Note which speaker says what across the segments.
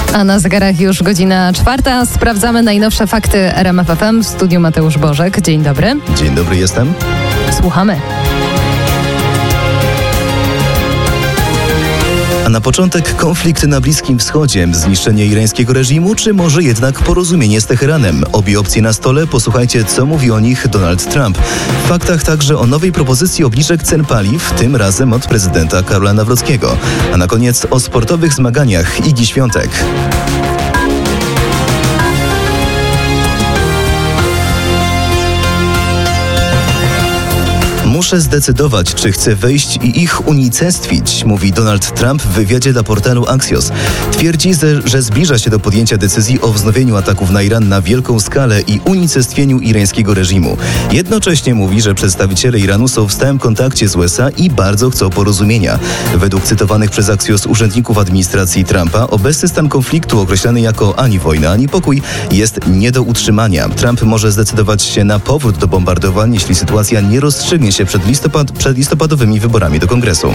Speaker 1: A na zegarach już godzina 4. Sprawdzamy najnowsze fakty RMF FM. W studiu Mateusz Bożek. Dzień dobry.
Speaker 2: Dzień dobry, jestem.
Speaker 1: Słuchamy.
Speaker 2: A na początek konflikt na Bliskim Wschodzie, zniszczenie irańskiego reżimu, czy może jednak porozumienie z Teheranem? Obie opcje na stole, posłuchajcie, co mówi o nich Donald Trump. W faktach także o nowej propozycji obniżek cen paliw, tym razem od prezydenta Karola Nawrockiego. A na koniec o sportowych zmaganiach Igi Świątek. Muszę zdecydować, czy chcę wejść i ich unicestwić, mówi Donald Trump w wywiadzie dla portalu Axios. Twierdzi, że zbliża się do podjęcia decyzji o wznowieniu ataków na Iran na wielką skalę i unicestwieniu irańskiego reżimu. Jednocześnie mówi, że przedstawiciele Iranu są w stałym kontakcie z USA i bardzo chcą porozumienia. Według cytowanych przez Axios urzędników administracji Trumpa, obecny stan konfliktu określany jako ani wojna, ani pokój jest nie do utrzymania. Trump może zdecydować się na powrót do bombardowań, jeśli sytuacja nie rozstrzygnie się przed listopadowymi wyborami do Kongresu.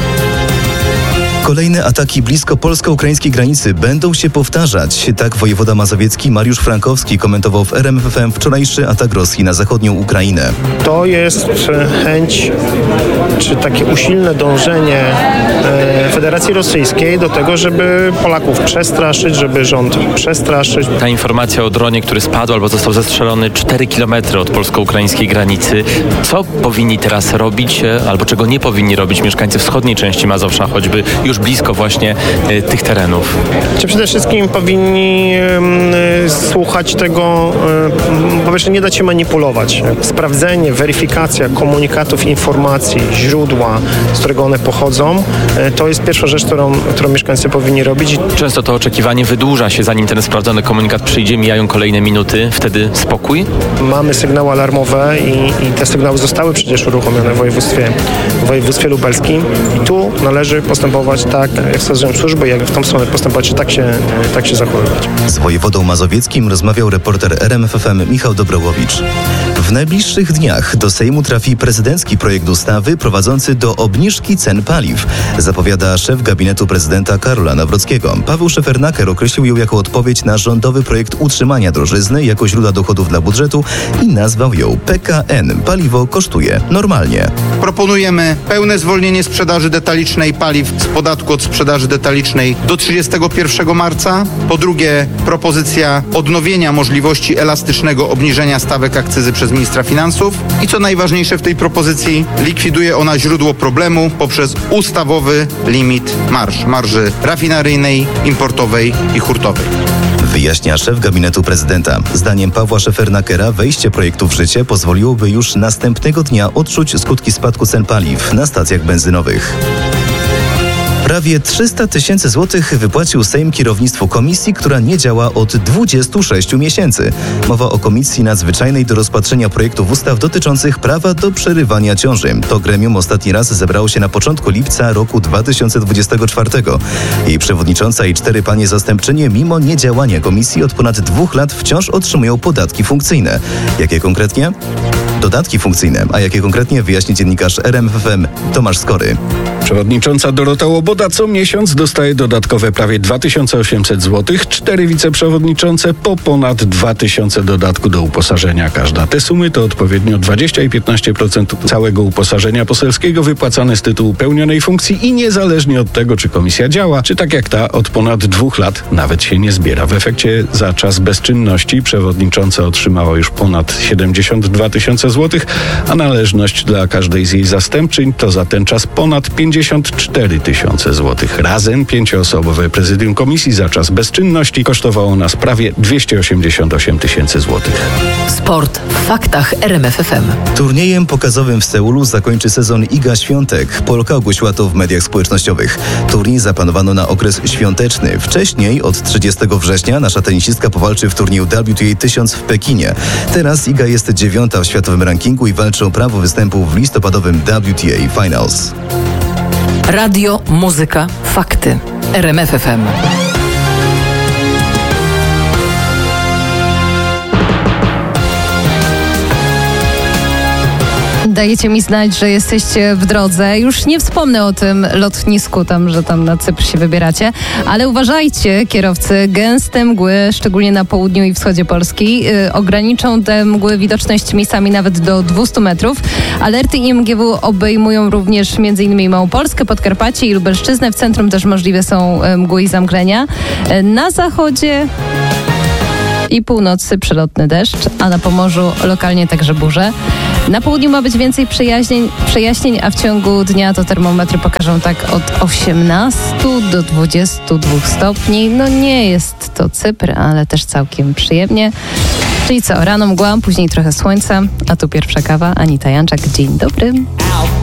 Speaker 2: Kolejne ataki blisko polsko-ukraińskiej granicy będą się powtarzać. Tak wojewoda mazowiecki Mariusz Frankowski komentował w RMF FM wczorajszy atak Rosji na zachodnią Ukrainę.
Speaker 3: To jest chęć, czy takie usilne dążenie Federacji Rosyjskiej do tego, żeby Polaków przestraszyć, żeby rząd przestraszyć.
Speaker 4: Ta informacja o dronie, który spadł albo został zestrzelony 4 km od polsko-ukraińskiej granicy. Co powinni teraz robić, albo czego nie powinni robić mieszkańcy wschodniej części Mazowsza, choćby już blisko właśnie tych terenów?
Speaker 3: Przede wszystkim powinni słuchać tego, po pierwsze nie dać się manipulować. Sprawdzenie, weryfikacja komunikatów, informacji, źródła, z którego one pochodzą, to jest pierwsza rzecz, którą mieszkańcy powinni robić.
Speaker 4: Często to oczekiwanie wydłuża się, zanim ten sprawdzony komunikat przyjdzie, mijają kolejne minuty, wtedy spokój?
Speaker 3: Mamy sygnały alarmowe i te sygnały zostały przecież uruchomione w województwie lubelskim i tu należy postępować tak, jak wskazują służby, jak w tą stronę postępować, tak się zachowywać.
Speaker 2: Z wojewodą mazowieckim rozmawiał reporter RMF FM Michał Dobrołowicz. W najbliższych dniach do Sejmu trafi prezydencki projekt ustawy prowadzący do obniżki cen paliw, zapowiada szef gabinetu prezydenta Karola Nawrockiego. Paweł Szefernaker określił ją jako odpowiedź na rządowy projekt utrzymania drożyzny jako źródła dochodów dla budżetu i nazwał ją PKN. Paliwo kosztuje normalnie.
Speaker 5: Proponujemy pełne zwolnienie sprzedaży detalicznej paliw z podatku od sprzedaży detalicznej do 31 marca. Po drugie, propozycja odnowienia możliwości elastycznego obniżenia stawek akcyzy przez ministra finansów. I co najważniejsze w tej propozycji, likwiduje ona źródło problemu poprzez ustawowy limit marży rafineryjnej, importowej i hurtowej.
Speaker 2: Wyjaśnia szef gabinetu prezydenta. Zdaniem Pawła Szefernakera wejście projektu w życie pozwoliłoby już następnego dnia odczuć skutki spadku cen paliw na stacjach benzynowych. Prawie 300 000 złotych wypłacił Sejm kierownictwu komisji, która nie działa od 26 miesięcy. Mowa o Komisji Nadzwyczajnej do rozpatrzenia projektów ustaw dotyczących prawa do przerywania ciąży. To gremium ostatni raz zebrało się na początku lipca roku 2024. Jej przewodnicząca i 4 panie zastępczynie mimo niedziałania komisji od ponad 2 lat wciąż otrzymują podatki funkcyjne. Jakie konkretnie? Dodatki funkcyjne. A jakie konkretnie wyjaśni dziennikarz RMF FM Tomasz Skory.
Speaker 6: Przewodnicząca Dorota Łoboda co miesiąc dostaje dodatkowe prawie 2800 zł, 4 wiceprzewodniczące po ponad 2000 dodatku do uposażenia każda. Te sumy to odpowiednio 20 i 15% całego uposażenia poselskiego wypłacane z tytułu pełnionej funkcji i niezależnie od tego, czy komisja działa, czy tak jak ta od ponad 2 lat nawet się nie zbiera. W efekcie za czas bezczynności przewodnicząca otrzymała już ponad 72 000 zł, a należność dla każdej z jej zastępczyń to za ten czas ponad 54 000 zł. Razem 5-osobowe prezydium komisji za czas bezczynności kosztowało nas prawie 288 000 zł.
Speaker 7: Sport w faktach RMF FM.
Speaker 2: Turniejem pokazowym w Seulu zakończy sezon Iga Świątek. Polka ogłosiła to w mediach społecznościowych. Turniej zaplanowano na okres świąteczny. Wcześniej, od 30 września, nasza tenisistka powalczy w turnieju WTA 1000 w Pekinie. Teraz Iga jest 9. w światowym rankingu i walczy o prawo występu w listopadowym WTA Finals.
Speaker 7: Radio, muzyka, fakty. RMF FM.
Speaker 1: dajecie mi znać, że jesteście w drodze. Już nie wspomnę o tym lotnisku, że tam na Cypr się wybieracie, ale uważajcie, kierowcy, gęste mgły, szczególnie na południu i wschodzie Polski, ograniczą te mgły widoczność miejscami nawet do 200 metrów. Alerty IMGW obejmują również m.in. Małopolskę, Podkarpacie i Lubelszczyznę. W centrum też możliwe są mgły i zamglenia. Na zachodzie i północy przelotny deszcz, a na Pomorzu lokalnie także burze. Na południu ma być więcej przejaśnień, a w ciągu dnia to termometry pokażą tak od 18 do 22 stopni. No nie jest to Cypr, ale też całkiem przyjemnie. Czyli co, rano mgła, później trochę słońca, a tu pierwsza kawa. Anita Janczak, dzień dobry.